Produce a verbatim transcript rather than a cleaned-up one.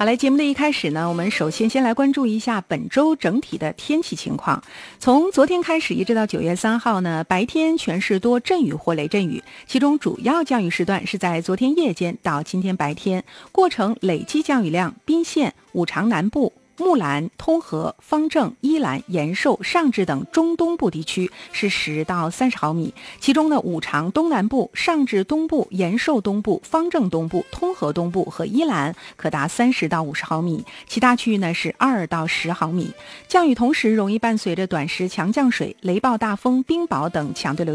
好嘞，节目的一开始呢，我们首先先来关注一下本周整体的天气情况。从昨天开始一直到九月三号呢，白天全市多阵雨或雷阵雨，其中主要降雨时段是在昨天夜间到今天白天，过程累计降雨量宾县、五常南部、木兰、通河、方正、伊兰、延寿、上至等中东部地区是十到三十毫米，其中呢，五常东南部、上至东部、延寿东部、方正东部、通河东部和伊兰可达三十到五十毫米，其他区域呢是二到十毫米。降雨同时容易伴随着短时强降水、雷暴大风、冰雹等强对流